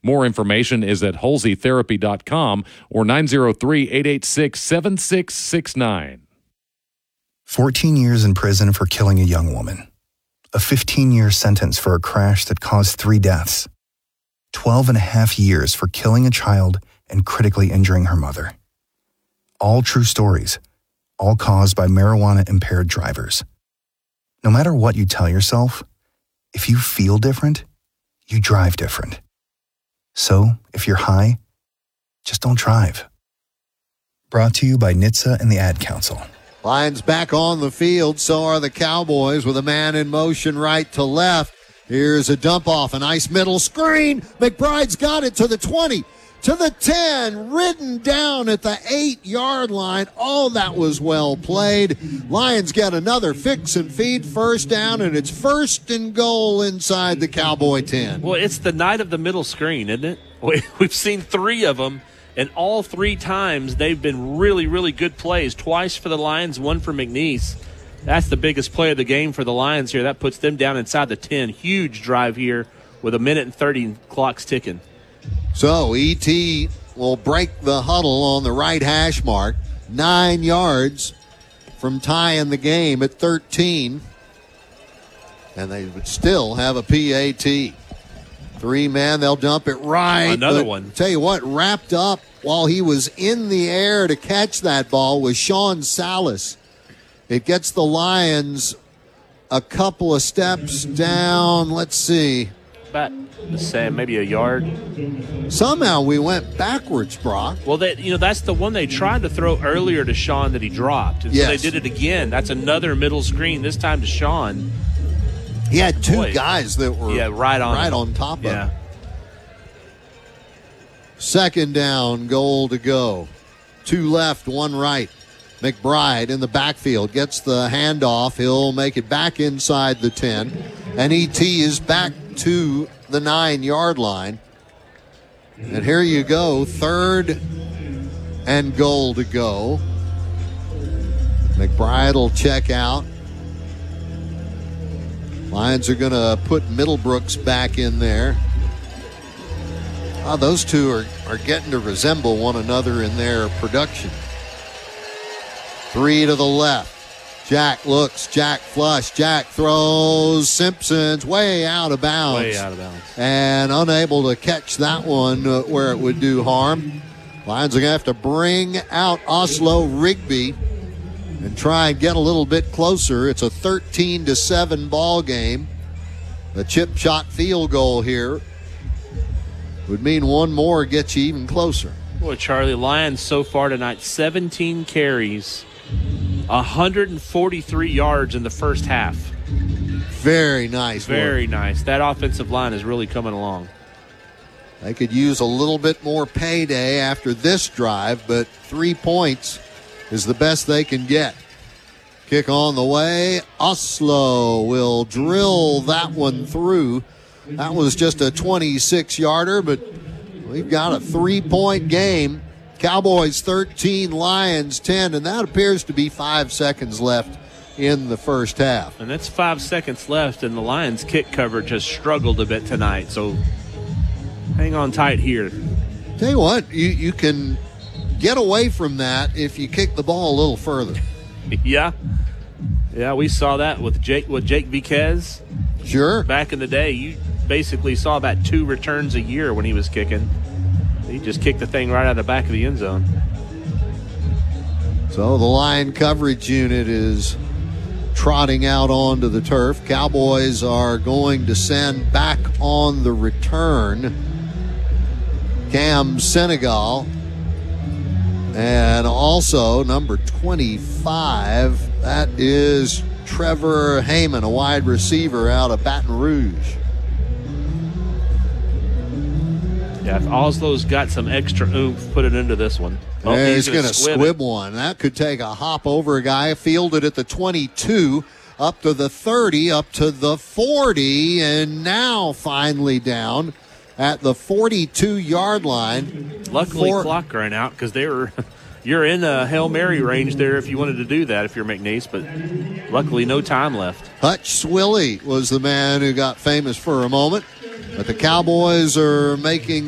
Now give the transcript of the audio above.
More information is at HalseyTherapy.com or 903-886-7669. 14 years in prison for killing a young woman. A 15-year sentence for a crash that caused 3 deaths. 12 and a half years for killing a child and critically injuring her mother. All true stories, all caused by marijuana-impaired drivers. No matter what you tell yourself, if you feel different, you drive different. So, if you're high, just don't drive. Brought to you by NHTSA and the Ad Council. Lions back on the field, so are the Cowboys with a man in motion right to left. Here's a dump off, a nice middle screen. McBride's got it to the 20, to the 10, ridden down at the 8-yard line. Oh, that was well played. Lions get another fix and feed first down, and it's 1st and goal inside the Cowboy 10. Well, it's the night of the middle screen, isn't it? We've seen 3 of them. And all 3 times they've been really, really good plays. Twice for the Lions, 1 for McNeese. That's the biggest play of the game for the Lions here. That puts them down inside the 10. Huge drive here with 1:30 clock's ticking. So E.T. will break the huddle on the right hash mark. 9 yards from tying the game at 13. And they would still have a PAT. 3 men, they'll dump it right. Another one. Tell you what, wrapped up while he was in the air to catch that ball was Sean Salas. It gets the Lions a couple of steps down. Let's see. About the same, maybe a yard. Somehow we went backwards, Brock. Well, that's the one they tried to throw earlier to Sean that he dropped. And yes. So they did it again. That's another middle screen, this time to Sean. He had 2 guys that were right on top of him. him. 2nd down, goal to go. 2 left, 1 right. McBride in the backfield gets the handoff. He'll make it back inside the 10. And E.T. is back to the 9-yard line. And here you go, 3rd and goal to go. McBride will check out. Lions are going to put Middlebrooks back in there. Those 2 are getting to resemble one another in their production. 3 to the left. Jack looks, Jack flush, Jack throws. Simpson's way out of bounds. Way out of bounds. And unable to catch that one where it would do harm. Lions are going to have to bring out Oslo Rigby and try and get a little bit closer. It's a 13-7 ball game. The chip shot field goal here would mean 1 more gets you even closer. Boy, Charlie, Lions so far tonight, 17 carries, 143 yards in the first half. Very nice. Very nice. That offensive line is really coming along. They could use a little bit more payday after this drive, but 3 points is the best they can get. Kick on the way. Oslo will drill that one through. That was just a 26-yarder, but we've got a 3-point game. Cowboys 13, Lions 10, and that appears to be 5 seconds left in the first half. And that's 5 seconds left, and the Lions' kick coverage has struggled a bit tonight, so hang on tight here. Tell you what, you can get away from that if you kick the ball a little further. Yeah, we saw that with Jake Viquez. Sure. Back in the day, you basically saw about 2 returns a year when he was kicking. He just kicked the thing right out of the back of the end zone. So the Lion coverage unit is trotting out onto the turf. Cowboys are going to send back on the return Cam Senegal. And also number 25, that is Trevor Heyman, a wide receiver out of Baton Rouge. Yeah, if Oslo's got some extra oomph, put it into this one. He's going to squib one. That could take a hop over a guy. Fielded at the 22, up to the 30, up to the 40, and now finally down at the 42-yard line. Luckily, clock ran out because you're in a Hail Mary range there if you wanted to do that if you're McNeese, but luckily no time left. Hutch Swilly was the man who got famous for a moment, but the Cowboys are making